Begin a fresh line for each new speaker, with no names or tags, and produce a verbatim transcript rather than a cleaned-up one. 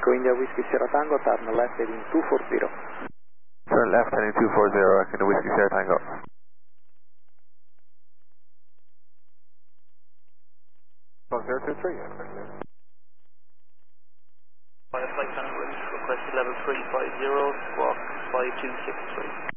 Echo India Whiskey Sierra Tango, turn left heading two forty.
Turn left heading two forty, Echo India Whiskey Sierra Tango.
zero two three.
Flight Connect requested level three five zero, squawk five two six three.